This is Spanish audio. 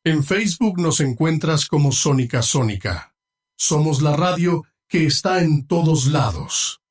En Facebook nos encuentras como Sónica Sónica. Somos la radio que está en todos lados.